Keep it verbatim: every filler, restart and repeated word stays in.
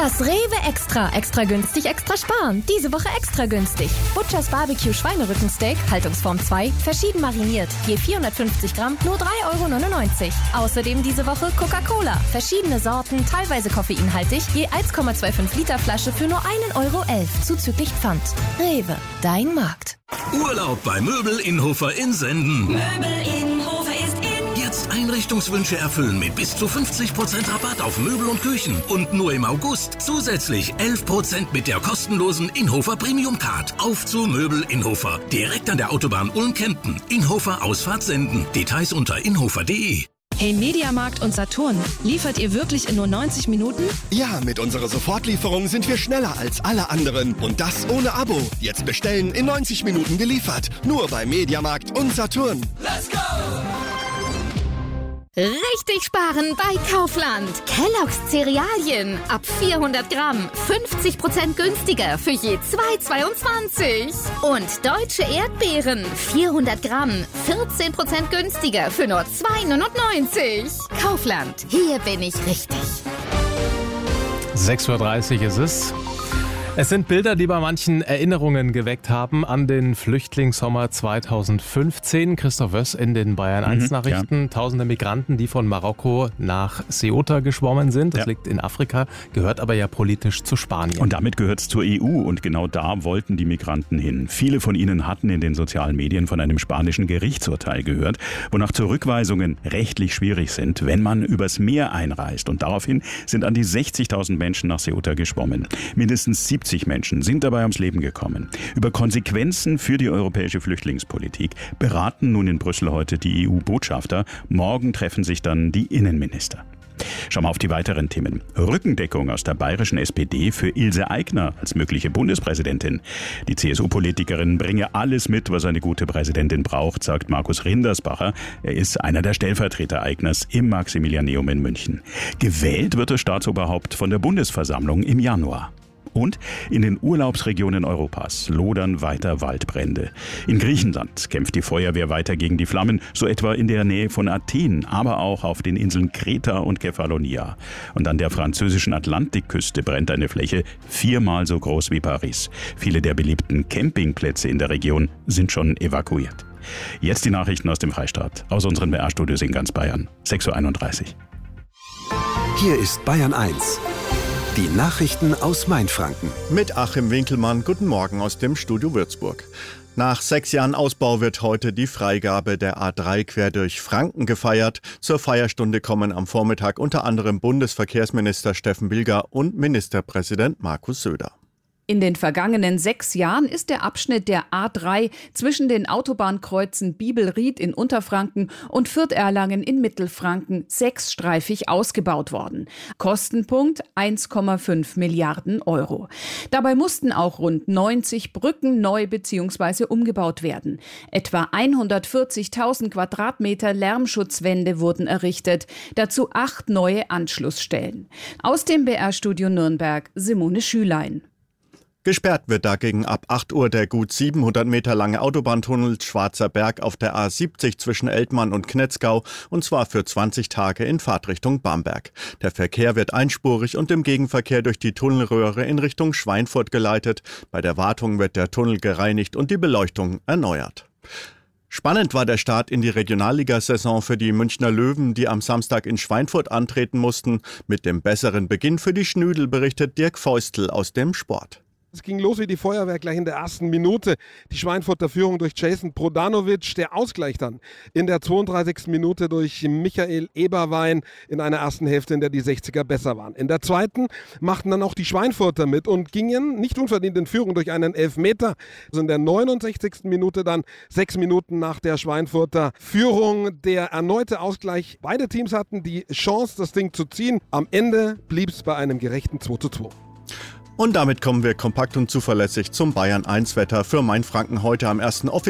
Das Rewe Extra. Extra günstig, extra sparen. Diese Woche extra günstig. Butchers Barbecue Schweinerückensteak, Haltungsform zwei, verschieden mariniert. Je vierhundertfünfzig Gramm, nur drei Euro neunundneunzig. Außerdem diese Woche Coca-Cola. Verschiedene Sorten, teilweise koffeinhaltig, je eins Komma fünfundzwanzig Liter Flasche für nur ein Euro elf, zuzüglich Pfand. Rewe, dein Markt. Urlaub bei Möbel Innhofer in Senden. Möbel Innhofer ist in. Jetzt Einrichtungswünsche erfüllen mit bis zu fünfzig Prozent Rabatt auf Möbel und Küchen. Und nur im August zusätzlich elf Prozent mit der kostenlosen Innhofer Premium Card. Auf zu Möbel Innhofer. Direkt an der Autobahn Ulm-Kempten. Innhofer Ausfahrt Senden. Details unter innhofer punkt de. Hey, Mediamarkt und Saturn, liefert ihr wirklich in nur neunzig Minuten? Ja, mit unserer Sofortlieferung sind wir schneller als alle anderen. Und das ohne Abo. Jetzt bestellen, in neunzig Minuten geliefert. Nur bei Mediamarkt und Saturn. Let's go! Richtig sparen bei Kaufland. Kellogg's Cerealien ab vierhundert Gramm. fünfzig Prozent günstiger für je zwei Euro zweiundzwanzig. Und deutsche Erdbeeren. vierhundert Gramm. vierzehn Prozent günstiger für nur zwei Euro neunundneunzig. Kaufland. Hier bin ich richtig. sechs Uhr dreißig ist es. Es sind Bilder, die bei manchen Erinnerungen geweckt haben an den Flüchtlingssommer zweitausendfünfzehn. Christoph Wöss in den Bayern eins Nachrichten. Ja. Tausende Migranten, die von Marokko nach Ceuta geschwommen sind. Das ja. liegt in Afrika, gehört aber ja politisch zu Spanien. Und damit gehört es zur E U und genau da wollten die Migranten hin. Viele von ihnen hatten in den sozialen Medien von einem spanischen Gerichtsurteil gehört, wonach Zurückweisungen rechtlich schwierig sind, wenn man übers Meer einreist. Und daraufhin sind an die sechzigtausend Menschen nach Ceuta geschwommen. Mindestens siebzig Menschen sind dabei ums Leben gekommen. Über Konsequenzen für die europäische Flüchtlingspolitik beraten nun in Brüssel heute die E U-Botschafter. Morgen treffen sich dann die Innenminister. Schauen wir auf die weiteren Themen. Rückendeckung aus der bayerischen S P D für Ilse Aigner als mögliche Bundespräsidentin. Die C S U-Politikerin bringe alles mit, was eine gute Präsidentin braucht, sagt Markus Rindersbacher. Er ist einer der Stellvertreter Aigners im Maximilianeum in München. Gewählt wird das Staatsoberhaupt von der Bundesversammlung im Januar. Und in den Urlaubsregionen Europas lodern weiter Waldbrände. In Griechenland kämpft die Feuerwehr weiter gegen die Flammen, so etwa in der Nähe von Athen, aber auch auf den Inseln Kreta und Kefalonia. Und an der französischen Atlantikküste brennt eine Fläche viermal so groß wie Paris. Viele der beliebten Campingplätze in der Region sind schon evakuiert. Jetzt die Nachrichten aus dem Freistaat, aus unseren B R-Studios in ganz Bayern. sechs Uhr einunddreißig. Hier ist Bayern eins. Die Nachrichten aus Mainfranken. Mit Achim Winkelmann, guten Morgen aus dem Studio Würzburg. Nach sechs Jahren Ausbau wird heute die Freigabe der A drei quer durch Franken gefeiert. Zur Feierstunde kommen am Vormittag unter anderem Bundesverkehrsminister Steffen Bilger und Ministerpräsident Markus Söder. In den vergangenen sechs Jahren ist der Abschnitt der A drei zwischen den Autobahnkreuzen Bibelried in Unterfranken und Fürth-Erlangen in Mittelfranken sechsstreifig ausgebaut worden. Kostenpunkt eins Komma fünf Milliarden Euro. Dabei mussten auch rund neunzig Brücken neu bzw. umgebaut werden. Etwa hundertvierzigtausend Quadratmeter Lärmschutzwände wurden errichtet, dazu acht neue Anschlussstellen. Aus dem B R-Studio Nürnberg Simone Schülein. Gesperrt wird dagegen ab acht Uhr der gut siebenhundert Meter lange Autobahntunnel Schwarzer Berg auf der A siebzig zwischen Eltmann und Knetzgau, und zwar für zwanzig Tage in Fahrtrichtung Bamberg. Der Verkehr wird einspurig und im Gegenverkehr durch die Tunnelröhre in Richtung Schweinfurt geleitet. Bei der Wartung wird der Tunnel gereinigt und die Beleuchtung erneuert. Spannend war der Start in die Regionalligasaison für die Münchner Löwen, die am Samstag in Schweinfurt antreten mussten. Mit dem besseren Beginn für die Schnüdel berichtet Dirk Feustel aus dem Sport. Es ging los wie die Feuerwehr gleich in der ersten Minute. Die Schweinfurter Führung durch Jason Prodanovic, der Ausgleich dann in der zweiunddreißigsten Minute durch Michael Eberwein in einer ersten Hälfte, in der die sechziger besser waren. In der zweiten machten dann auch die Schweinfurter mit und gingen nicht unverdient in Führung durch einen Elfmeter. Also in der neunundsechzigsten Minute dann, sechs Minuten nach der Schweinfurter Führung, der erneute Ausgleich. Beide Teams hatten die Chance, das Ding zu ziehen. Am Ende blieb es bei einem gerechten zwei zu zwei. Und damit kommen wir kompakt und zuverlässig zum Bayern eins Wetter für Mainfranken heute am ersten offiziellen